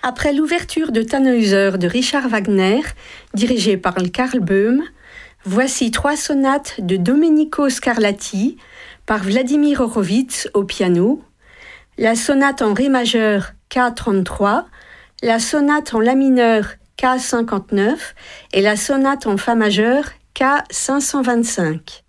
Après l'ouverture de Tannhäuser de Richard Wagner, dirigé par Karl Böhm, voici 3 sonates de Domenico Scarlatti par Vladimir Horowitz au piano, la sonate en ré majeur K33, la sonate en la mineur K59 et la sonate en fa majeur K525.